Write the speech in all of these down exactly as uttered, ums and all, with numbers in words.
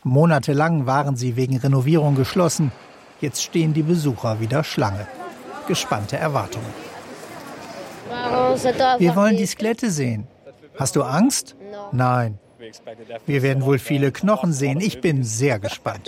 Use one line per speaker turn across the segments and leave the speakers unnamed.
Monatelang waren sie wegen Renovierung geschlossen. Jetzt stehen die Besucher wieder Schlange. Gespannte Erwartungen. Wir wollen die Skelette sehen. Hast du Angst? Nein. Wir werden wohl viele Knochen sehen. Ich bin sehr gespannt.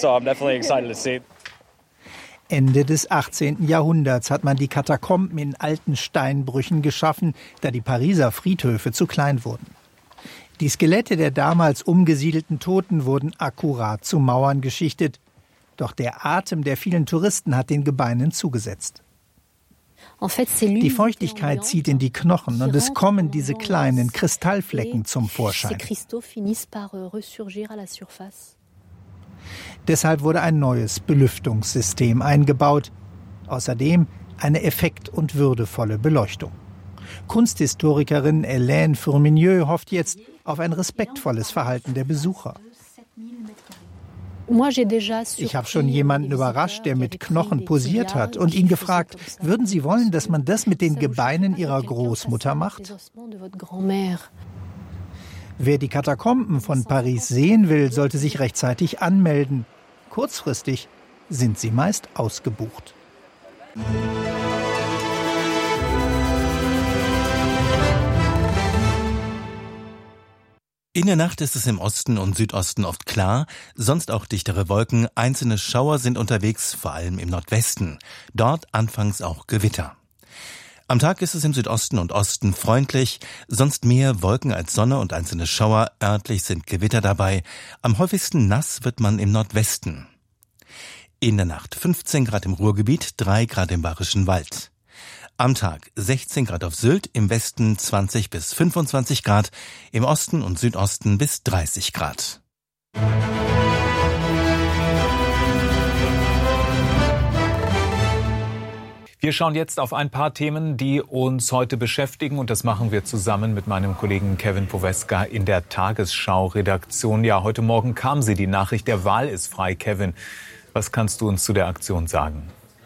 Ende des achtzehnten Jahrhunderts hat man die Katakomben in alten Steinbrüchen geschaffen, da die Pariser Friedhöfe zu klein wurden. Die Skelette der damals umgesiedelten Toten wurden akkurat zu Mauern geschichtet. Doch der Atem der vielen Touristen hat den Gebeinen zugesetzt. Die Feuchtigkeit zieht in die Knochen und es kommen diese kleinen Kristallflecken zum Vorschein. Deshalb wurde ein neues Belüftungssystem eingebaut. Außerdem eine effekt- und würdevolle Beleuchtung. Kunsthistorikerin Hélène Fourminieux hofft jetzt auf ein respektvolles Verhalten der Besucher. Ich habe schon jemanden überrascht, der mit Knochen posiert hat und ihn gefragt, würden Sie wollen, dass man das mit den Gebeinen Ihrer Großmutter macht? Wer die Katakomben von Paris sehen will, sollte sich rechtzeitig anmelden. Kurzfristig sind sie meist ausgebucht.
In der Nacht ist es im Osten und Südosten oft klar, sonst auch dichtere Wolken. Einzelne Schauer sind unterwegs, vor allem im Nordwesten. Dort anfangs auch Gewitter. Am Tag ist es im Südosten und Osten freundlich, sonst mehr Wolken als Sonne und einzelne Schauer. Örtlich sind Gewitter dabei. Am häufigsten nass wird man im Nordwesten. In der Nacht fünfzehn Grad im Ruhrgebiet, drei Grad im Bayerischen Wald. Am Tag sechzehn Grad auf Sylt, im Westen zwanzig bis fünfundzwanzig Grad, im Osten und Südosten bis dreißig Grad.
Wir schauen jetzt auf ein paar Themen, die uns heute beschäftigen, und das machen wir zusammen mit meinem Kollegen Kevin Poweska in der Tagesschau-Redaktion. Ja, heute Morgen kam sie, die Nachricht, der Wal ist frei. Kevin, was kannst du uns zu der Aktion sagen?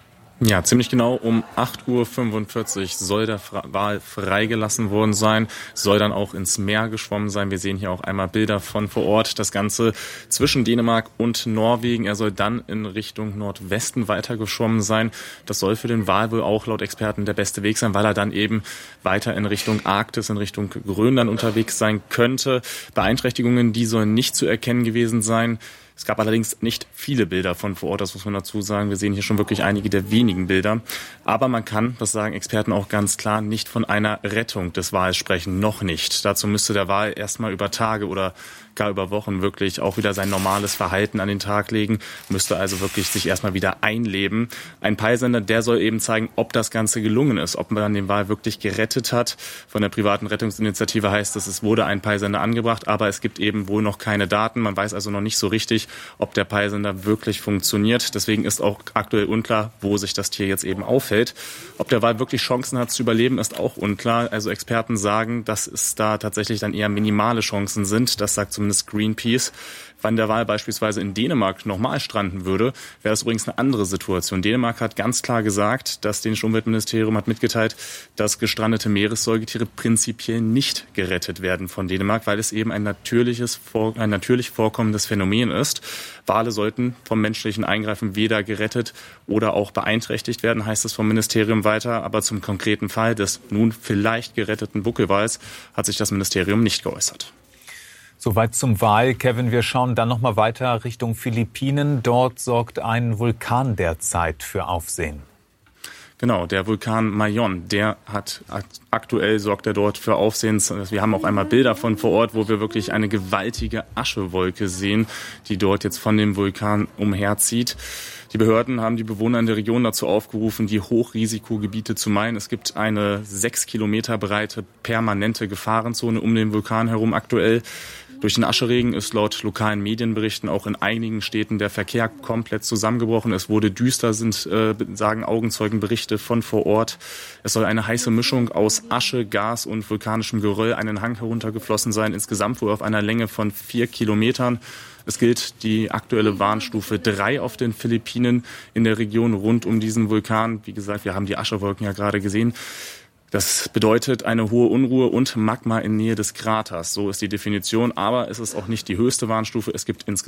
Ja, ziemlich genau um acht Uhr fünfundvierzig soll der Wal freigelassen worden sein, soll dann auch ins Meer geschwommen sein. Wir sehen hier auch einmal Bilder von vor Ort. Das Ganze zwischen Dänemark und Norwegen. Er soll dann in Richtung Nordwesten weiter geschwommen sein. Das soll für den Wal wohl auch laut Experten der beste Weg sein, weil er dann eben weiter in Richtung Arktis, in Richtung Grönland unterwegs sein könnte. Beeinträchtigungen, die sollen nicht zu erkennen gewesen sein. Es gab allerdings nicht viele Bilder von vor Ort, das muss man dazu sagen. Wir sehen hier schon wirklich einige der wenigen Bilder. Aber man kann, das sagen Experten auch ganz klar, nicht von einer Rettung des Wals sprechen, noch nicht. Dazu müsste der Wal erstmal über Tage oder gar über Wochen wirklich auch wieder sein normales Verhalten an den Tag legen, müsste also wirklich sich erstmal wieder einleben. Ein Peilsender, der soll eben zeigen, ob das Ganze gelungen ist, ob man den Wal wirklich gerettet hat. Von der privaten Rettungsinitiative heißt es, es wurde ein Peilsender angebracht, aber es gibt eben wohl noch keine Daten. Man weiß also noch nicht so richtig, ob der Peilsender wirklich funktioniert. Deswegen ist auch aktuell unklar, wo sich das Tier jetzt eben aufhält. Ob der Wal wirklich Chancen hat zu überleben, ist auch unklar. Also Experten sagen, dass es da tatsächlich dann eher minimale Chancen sind. Das sagt zumindest Greenpeace. Wenn der Wal beispielsweise in Dänemark nochmal stranden würde, wäre das übrigens eine andere Situation. Dänemark hat ganz klar gesagt, das dänische Umweltministerium hat mitgeteilt, dass gestrandete Meeressäugetiere prinzipiell nicht gerettet werden von Dänemark, weil es eben ein natürliches, ein natürlich vorkommendes Phänomen ist. Wale sollten vom menschlichen Eingreifen weder gerettet oder auch beeinträchtigt werden, heißt es vom Ministerium weiter. Aber zum konkreten Fall des nun vielleicht geretteten Buckelwals hat sich das Ministerium nicht geäußert.
Soweit zum Wal. Kevin, wir schauen dann noch mal weiter Richtung Philippinen. Dort sorgt ein Vulkan derzeit für Aufsehen.
Genau, der Vulkan Mayon, der hat aktuell sorgt er dort für Aufsehen. Wir haben auch einmal Bilder von vor Ort, wo wir wirklich eine gewaltige Aschewolke sehen, die dort jetzt von dem Vulkan umherzieht. Die Behörden haben die Bewohner in der Region dazu aufgerufen, die Hochrisikogebiete zu meiden. Es gibt eine sechs Kilometer breite permanente Gefahrenzone um den Vulkan herum aktuell. Durch den Ascheregen ist laut lokalen Medienberichten auch in einigen Städten der Verkehr komplett zusammengebrochen. Es wurde düster, sind, äh, sagen Augenzeugenberichte von vor Ort. Es soll eine heiße Mischung aus Asche, Gas und vulkanischem Geröll einen Hang heruntergeflossen sein. Insgesamt wohl auf einer Länge von vier Kilometern. Es gilt die aktuelle Warnstufe drei auf den Philippinen in der Region rund um diesen Vulkan. Wie gesagt, wir haben die Aschewolken ja gerade gesehen. Das bedeutet eine hohe Unruhe und Magma in Nähe des Kraters. So ist die Definition. Aber es ist auch nicht die höchste Warnstufe. Es gibt insgesamt